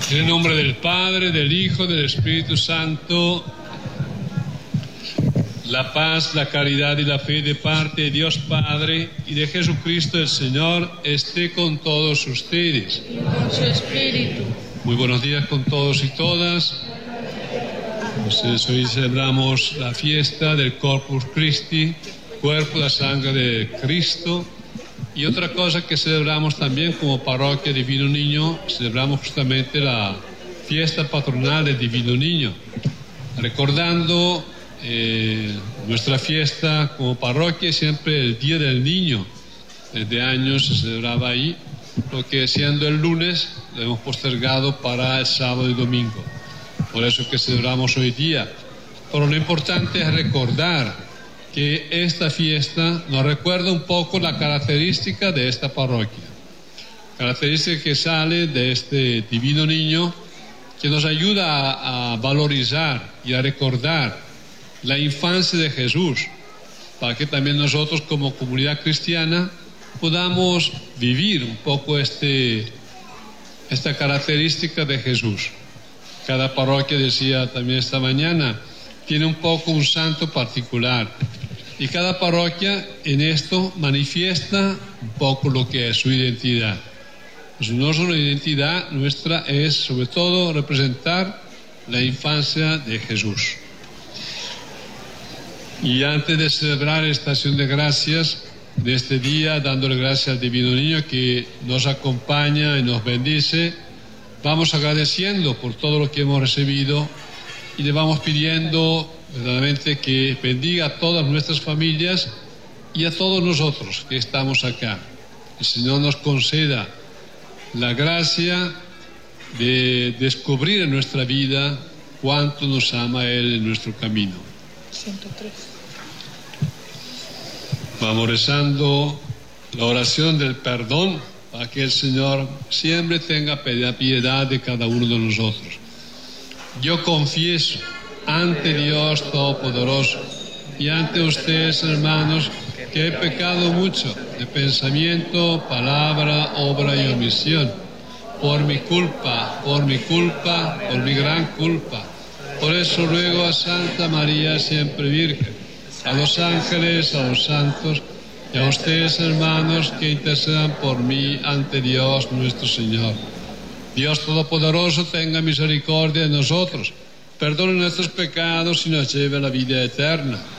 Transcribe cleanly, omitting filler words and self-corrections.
En el nombre del Padre, del Hijo, del Espíritu Santo, la paz, la caridad y la fe de parte de Dios Padre y de Jesucristo el Señor esté con todos ustedes. Y con su espíritu. Muy buenos días con todos y todas. Entonces, hoy celebramos la fiesta del Corpus Christi, cuerpo y la sangre de Cristo. Y otra cosa que celebramos también como parroquia Divino Niño, celebramos justamente la fiesta patronal del Divino Niño, recordando nuestra fiesta como parroquia siempre el Día del Niño. Desde años se celebraba ahí, lo que siendo el lunes lo hemos postergado para el sábado y domingo. Por eso que celebramos hoy día. Pero lo importante es recordar que esta fiesta nos recuerda un poco la característica de esta parroquia. Característica que sale de este Divino Niño, que nos ayuda a valorizar y a recordar la infancia de Jesús, para que también nosotros como comunidad cristiana podamos vivir un poco esta característica de Jesús. Cada parroquia, decía también esta mañana, tiene un poco un santo particular. Y cada parroquia en esto manifiesta un poco lo que es su identidad. Pues nuestra identidad nuestra es sobre todo representar la infancia de Jesús. Y antes de celebrar esta acción de gracias de este día, dándole gracias al Divino Niño que nos acompaña y nos bendice, vamos agradeciendo por todo lo que hemos recibido y le vamos pidiendo verdaderamente que bendiga a todas nuestras familias y a todos nosotros que estamos acá. El Señor nos conceda la gracia de descubrir en nuestra vida cuánto nos ama Él en nuestro camino. 103. Vamos rezando la oración del perdón para que el Señor siempre tenga piedad de cada uno de nosotros. Yo confieso ante Dios Todopoderoso y ante ustedes, hermanos, que he pecado mucho de pensamiento, palabra, obra y omisión, por mi culpa, por mi gran culpa. Por eso ruego a Santa María, siempre Virgen, a los ángeles, a los santos y a ustedes, hermanos, que intercedan por mí ante Dios nuestro Señor. Dios Todopoderoso tenga misericordia de nosotros, perdone nuestros pecados y nos lleve a la vida eterna.